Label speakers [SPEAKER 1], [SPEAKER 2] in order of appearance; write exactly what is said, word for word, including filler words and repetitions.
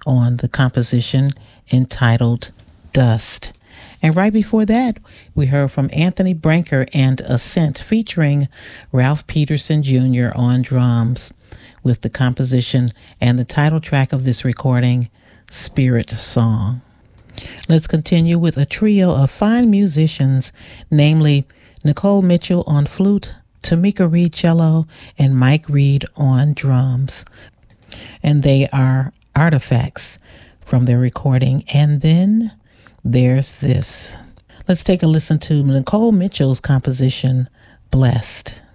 [SPEAKER 1] on the composition entitled Dust. And right before that, we heard from Anthony Branker and Ascent featuring Ralph Peterson Junior on drums with the composition and the title track of this recording, Spirit Song. Let's continue with a trio of fine musicians, namely Nicole Mitchell on flute, Tamika Reed cello, and Mike Reed on drums. And they are Artifacts from their recording. And then there's this. Let's take a listen to Nicole Mitchell's composition, Blessed.